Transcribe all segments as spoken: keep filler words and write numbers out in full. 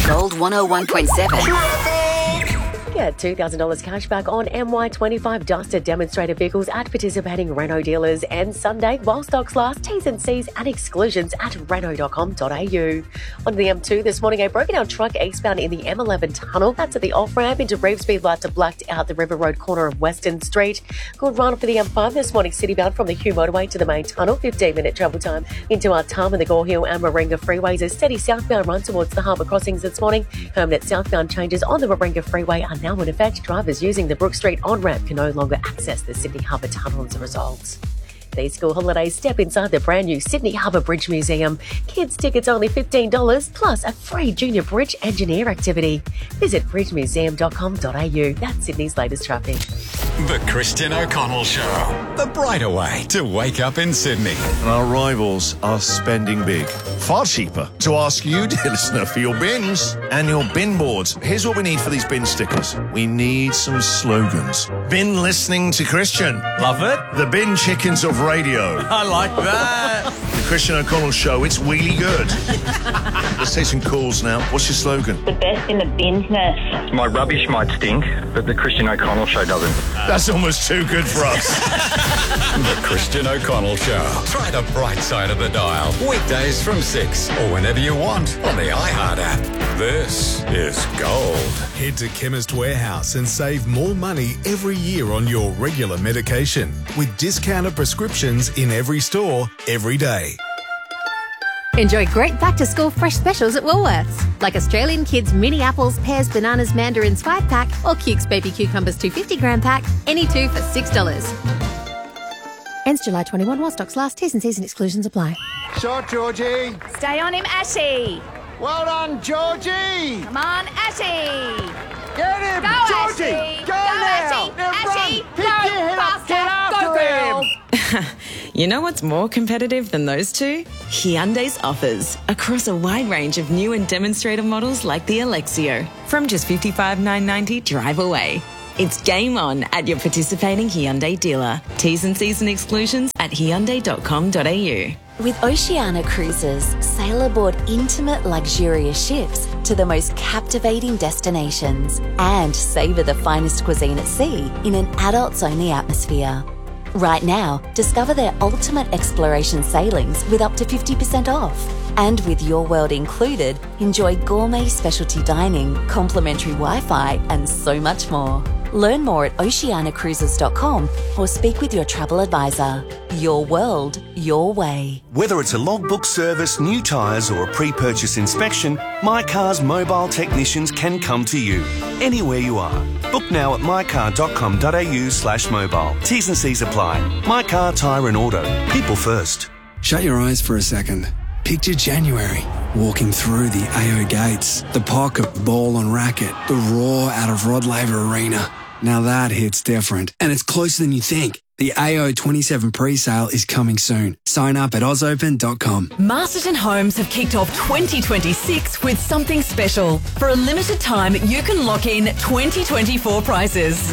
Gold one oh one point seven. Get two thousand dollars cash back on M Y twenty-five Duster demonstrator vehicles at participating Renault dealers. And Sunday, while stocks last, T's and C's and exclusions at renault dot com dot a u. On the M two this morning, a broken down truck eastbound in the M eleven tunnel. That's at the off-ramp into Reevesby after blacked out the River Road corner of Western Street. Good run for the M five this morning, citybound from the Hugh motorway to the main tunnel. fifteen minute travel time into Artarmon and the Gore Hill and Warringah freeways. A steady southbound run towards the harbour crossings this morning. Permanent southbound changes on the Warringah freeway are now in effect. Drivers using the Brook Street on-ramp can no longer access the Sydney Harbour Tunnel as a result. These school holidays, step inside the brand new Sydney Harbour Bridge Museum. Kids tickets only fifteen dollars plus a free junior bridge engineer activity. Visit bridge museum dot com dot a u. That's Sydney's latest traffic. The Christian O'Connell Show. The brighter way to wake up in Sydney. And our rivals are spending big. Far cheaper to ask you, dear listener, for your bins and your bin boards. Here's what we need for these bin stickers. We need some slogans. Bin listening to Christian. Love it. The bin chickens of radio. I like that. The Christian O'Connell Show, it's really good. Let's take some calls now. What's your slogan? The best in the business. My rubbish might stink, but the Christian O'Connell Show doesn't. That's almost too good for us. The Christian O'Connell Show. Try the bright side of the dial. Weekdays from six or whenever you want on the iHeart app. This is gold. Head to Chemist Warehouse and save more money every year on your regular medication with discounted prescriptions in every store, every day. Enjoy great back-to-school fresh specials at Woolworths, like Australian Kids mini apples, pears, bananas, mandarins five pack or Cukes baby cucumbers two hundred fifty gram pack, any two for six dollars. Ends July twenty-first while stocks last. T's and C's and exclusions apply. Shot, Georgie. Stay on him, Ashy. Well done, Georgie. Come on, Ashy. Get him, Go, Georgie. Ashy. Go, Go, now. Ashy. Now Ashy. run. Pick Go, your head up. faster. Get after Go, girl. him. You know what's more competitive than those two? Hyundai's offers across a wide range of new and demonstrator models like the Alexio from just fifty-five thousand nine hundred ninety dollars drive away. It's game on at your participating Hyundai dealer. T's and C's and exclusions at hyundai dot com dot a u. With Oceania Cruises, sail aboard intimate, luxurious ships to the most captivating destinations and savour the finest cuisine at sea in an adults-only atmosphere. Right now, discover their ultimate exploration sailings with up to fifty percent off. And with Your World included, enjoy gourmet specialty dining, complimentary Wi-Fi and so much more. Learn more at oceania cruises dot com or speak with your travel advisor. Your world, your way. Whether it's a logbook service, new tyres or a pre-purchase inspection, My Car's mobile technicians can come to you anywhere you are. Book now at my car dot com dot a u slash mobile. T's and C's apply. My Car, Tyre and Auto. People first. Shut your eyes for a second. Picture January, walking through the A O gates, the pocket, ball and racket, the roar out of Rod Laver Arena. Now that hits different, and it's closer than you think. The A O twenty-seven pre-sale is coming soon. Sign up at oz open dot com. Masterton Homes have kicked off twenty twenty-six with something special. For a limited time, you can lock in twenty twenty-four prices.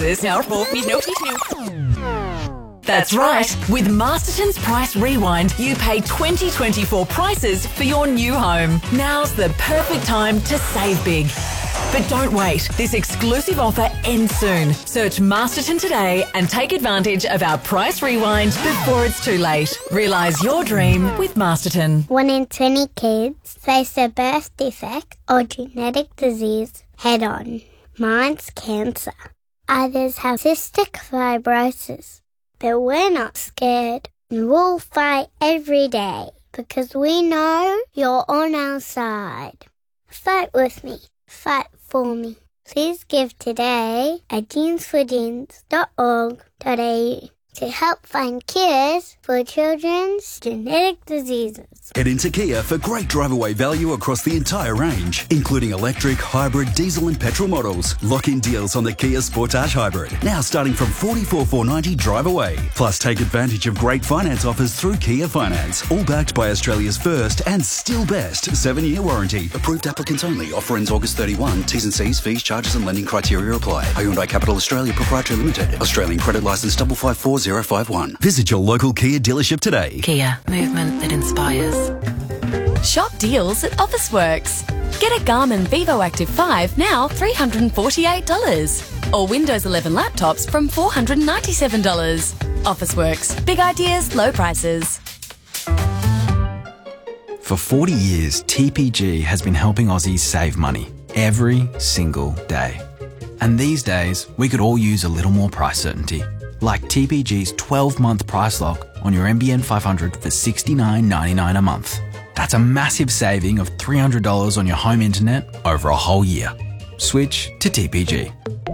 That's right. With Masterton's Price Rewind, you pay twenty twenty-four prices for your new home. Now's the perfect time to save big. But don't wait. This exclusive offer ends soon. Search Masterton today and take advantage of our Price Rewind before it's too late. Realise your dream with Masterton. One in twenty kids face a birth defect or genetic disease head on. Mine's cancer. Others have cystic fibrosis. But we're not scared, and we'll fight every day because we know you're on our side. Fight with me. Fight for me. Please give today at jeans for jeans dot org dot a u to help find cures for children's genetic diseases. Head into Kia for great drive-away value across the entire range, including electric, hybrid, diesel and petrol models. Lock-in deals on the Kia Sportage Hybrid, now starting from forty-four thousand four hundred ninety dollars drive away. Plus, take advantage of great finance offers through Kia Finance, all backed by Australia's first and still best seven-year warranty. Approved applicants only. Offer ends August thirty-first. T's and C's, fees, charges and lending criteria apply. Hyundai Capital Australia Proprietary Limited. Australian credit licence double five four zero five one. Visit your local Kia dealership today. Kia, movement that inspires. Shop deals at Officeworks. Get a Garmin Vivo Active five now three hundred forty-eight dollars. Or Windows eleven laptops from four hundred ninety-seven dollars. Officeworks. Big ideas, low prices. For forty years, T P G has been helping Aussies save money every single day. And these days, we could all use a little more price certainty. Like T P G's twelve-month price lock on your N B N five hundred for sixty-nine ninety-nine a month. That's a massive saving of three hundred dollars on your home internet over a whole year. Switch to T P G.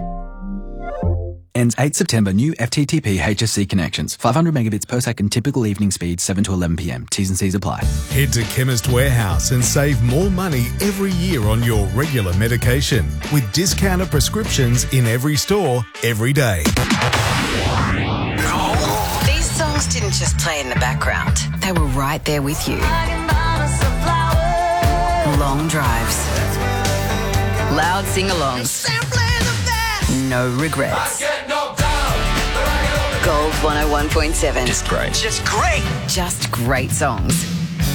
Ends eighth September. New F T T P H S C connections. five hundred megabits per second. Typical evening speed seven to eleven p m. T's and C's apply. Head to Chemist Warehouse and save more money every year on your regular medication with discounted prescriptions in every store, every day. These songs didn't just play in the background. They were right there with you. Long drives. Loud sing-alongs. No regrets. Gold one oh one point seven. Just great. Just great. Just great songs.